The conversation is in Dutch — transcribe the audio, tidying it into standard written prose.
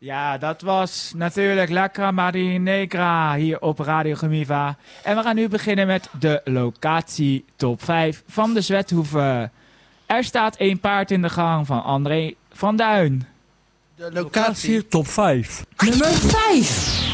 Ja, dat was natuurlijk Lekkere Marinegra hier op Radio Gemiva. En we gaan nu beginnen met de locatie top 5 van de Zwethoeve. Er staat 1 paard in de gang van André van Duin. De locatie top 5. Nummer 5.